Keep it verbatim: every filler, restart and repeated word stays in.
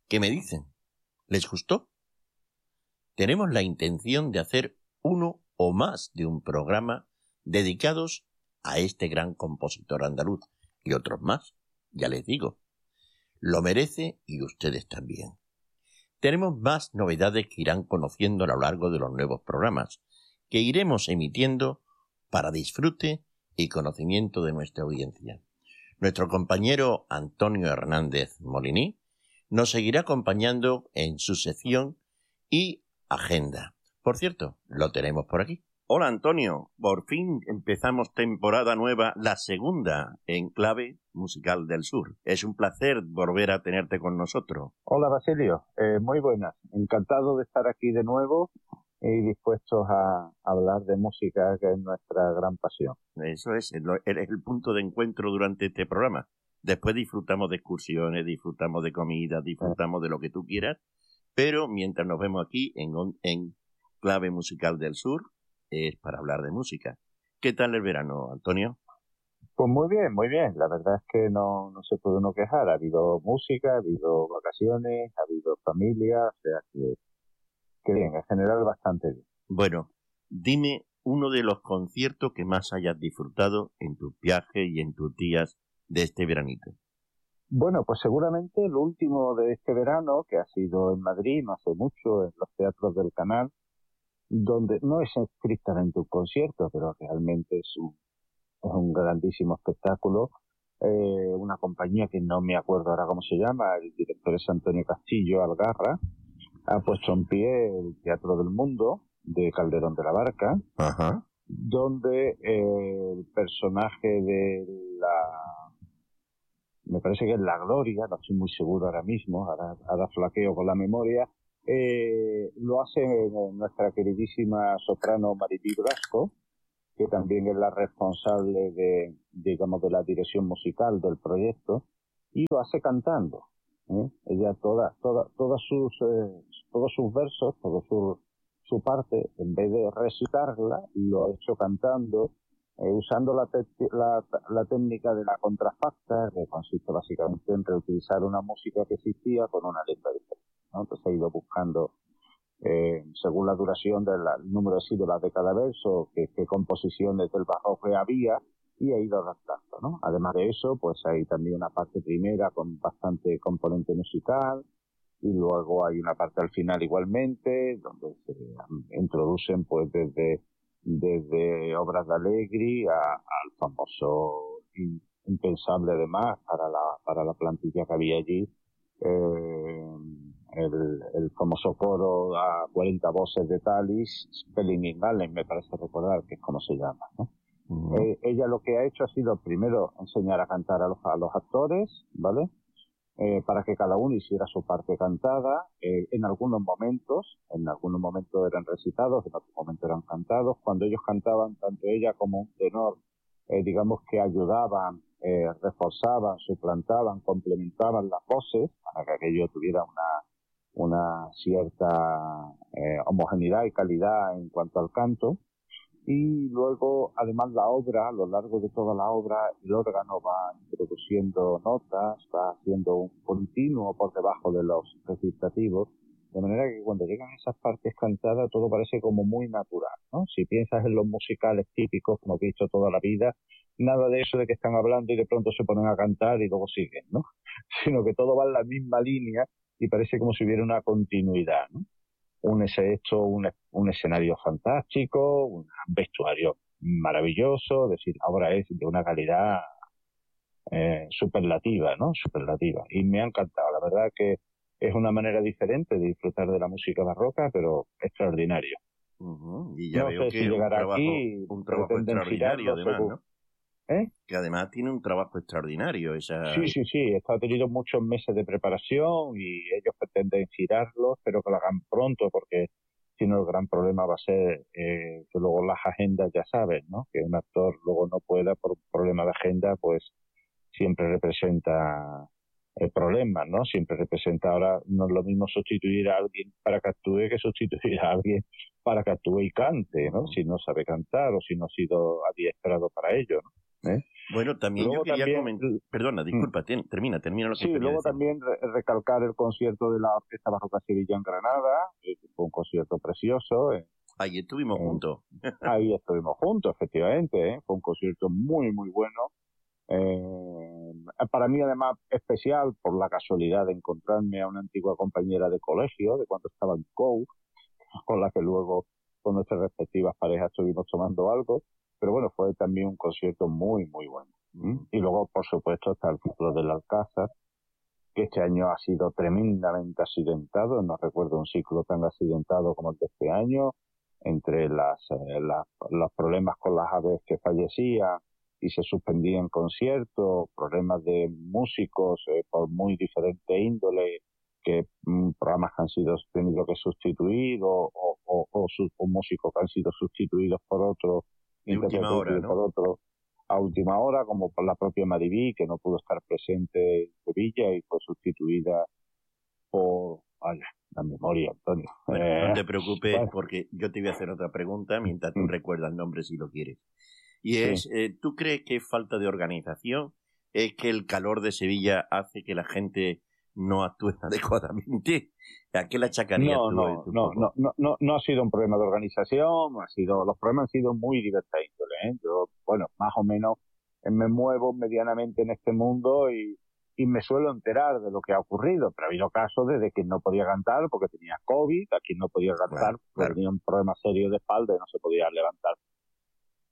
¿Qué me dicen? ¿Les gustó? Tenemos la intención de hacer uno o más de un programa dedicados a este gran compositor andaluz y otros más, ya les digo. Lo merece y ustedes también. Tenemos más novedades que irán conociendo a lo largo de los nuevos programas, que iremos emitiendo para disfrute y conocimiento de nuestra audiencia. Nuestro compañero Antonio Hernández Moliní nos seguirá acompañando en su sección y agenda. Por cierto, lo tenemos por aquí. Hola Antonio, por fin empezamos temporada nueva, la segunda en Clave Musical del Sur. Es un placer volver a tenerte con nosotros. Hola Basilio, eh, muy buenas. Encantado de estar aquí de nuevo y dispuestos a hablar de música, que es nuestra gran pasión. Eso es, es el punto de encuentro durante este programa. Después disfrutamos de excursiones, disfrutamos de comida, disfrutamos de lo que tú quieras, pero mientras nos vemos aquí en, en Clave Musical del Sur, es para hablar de música. ¿Qué tal el verano, Antonio? Pues muy bien, muy bien. La verdad es que no, no se puede uno quejar. Ha habido música, ha habido vacaciones, ha habido familia, o sea que, que bien, en general bastante bien. Bueno, dime uno de los conciertos que más hayas disfrutado en tus viajes y en tus días de este veranito. Bueno, pues seguramente el último de este verano, que ha sido en Madrid, no hace mucho, en los teatros del Canal, donde no es estrictamente un concierto, pero realmente es un, es un grandísimo espectáculo. Eh, una compañía que no me acuerdo ahora cómo se llama, el director es Antonio Castillo Algarra, ha puesto en pie el Teatro del Mundo de Calderón de la Barca, Ajá. donde eh, el personaje de la... me parece que es La Gloria, no estoy muy seguro ahora mismo, ahora, ahora flaqueo con la memoria, eh, lo hace nuestra queridísima soprano Maripí Blasco, que también es la responsable de, digamos, de la dirección musical del proyecto, y lo hace cantando. ¿eh? Ella toda, toda, todas sus, eh, todos sus versos, toda su, su parte, en vez de recitarla, lo ha hecho cantando, eh, usando la, te la, la técnica de la contrafacta, que consiste básicamente en reutilizar una música que existía con una letra diferente, ¿no? Entonces ha ido buscando, eh, según la duración del número de sílabas de cada verso, qué composiciones del barroco había, y ha ido adaptando, ¿no? Además de eso, pues hay también una parte primera con bastante componente musical, y luego hay una parte al final igualmente, donde se introducen pues desde, desde obras de Allegri al famoso impensable además para la, para la plantilla que había allí, eh, el, el famoso coro a cuarenta voces de Talis, Spelling in Allen, me parece recordar que es como se llama, ¿no? Uh-huh. eh, ella lo que ha hecho ha sido primero enseñar a cantar a los, a los actores, ¿vale? Eh, para que cada uno hiciera su parte cantada, eh, en algunos momentos, en algunos momentos eran recitados, en otros momentos eran cantados. Cuando ellos cantaban, tanto ella como un tenor, eh, digamos que ayudaban, eh, reforzaban, suplantaban, complementaban las voces para que aquello tuviera una, una cierta eh, homogeneidad y calidad en cuanto al canto. Y luego, además, la obra, a lo largo de toda la obra, el órgano va introduciendo notas, va haciendo un continuo por debajo de los recitativos, de manera que cuando llegan esas partes cantadas todo parece como muy natural, ¿no? Si piensas en los musicales típicos, como he visto toda la vida, nada de eso de que están hablando y de pronto se ponen a cantar y luego siguen, ¿no? Sino que todo va en la misma línea y parece como si hubiera una continuidad, ¿no? Un, hecho, un, un escenario fantástico, un vestuario maravilloso, es decir, ahora es de una calidad eh, superlativa, ¿no? Superlativa. Y me ha encantado, la verdad que es una manera diferente de disfrutar de la música barroca, pero extraordinario. Uh-huh. Y ya no veo sé que si llegará un trabajo, aquí, un trabajo extraordinario además, según... ¿no? ¿Eh? Que además tiene un trabajo extraordinario. Esa... Sí, sí, sí. Esto ha tenido muchos meses de preparación y ellos pretenden girarlo. Espero que lo hagan pronto porque si no el gran problema va a ser eh, que luego las agendas, ya saben, ¿no? Que un actor luego no pueda por un problema de agenda, pues siempre representa el problema, ¿no? Siempre representa, ahora no es lo mismo sustituir a alguien para que actúe que sustituir a alguien para que actúe y cante, ¿no? Si no sabe cantar o si no ha sido adiestrado para ello, ¿no? ¿eh? Bueno, también luego yo quería también, comentar... Perdona, disculpa, ten, termina, termina lo que sí, quería luego decir. también re recalcar el concierto de la Orquesta Barroca Sevilla en Granada, que fue un concierto precioso. Eh, Ahí estuvimos eh, juntos. ahí estuvimos juntos, efectivamente, ¿eh? Fue un concierto muy, muy bueno. Eh, para mí, además, especial por la casualidad de encontrarme a una antigua compañera de colegio, de cuando estaba en C O U, con la que luego, con nuestras respectivas parejas, estuvimos tomando algo. Pero bueno, fue también un concierto muy, muy bueno. ¿Mm? Y luego, por supuesto, está el ciclo del Alcázar, que este año ha sido tremendamente accidentado. No recuerdo un ciclo tan accidentado como el de este año, entre las, eh, las, los problemas con las aves que fallecían y se suspendían conciertos, problemas de músicos eh, por muy diferente índole, que mm, programas que han sido tenido que sustituir o, o, o, o, su, o músicos que han sido sustituidos por otros, De última hora, ¿no? por otros a última hora, como por la propia Mariví, que no pudo estar presente en Sevilla y fue sustituida por... Vaya, la memoria, Antonio. Bueno, eh, no te preocupes, bueno. porque yo te voy a hacer otra pregunta mientras tú Mm. recuerdas el nombre si lo quieres. Y Sí. es, eh, ¿tú crees que es falta de organización? ¿Es que el calor de Sevilla hace que la gente no actúe adecuadamente? ¿A qué le achacarías No, tú no, esto un no, poco? no, no, no, no ha sido un problema de organización, ha sido, los problemas han sido muy diversa índole, ¿eh? Yo, bueno, más o menos eh, me muevo medianamente en este mundo y, y me suelo enterar de lo que ha ocurrido, pero ha habido casos desde quien no podía cantar porque tenía COVID, a quien no podía cantar Claro, porque claro. tenía un problema serio de espalda y no se podía levantar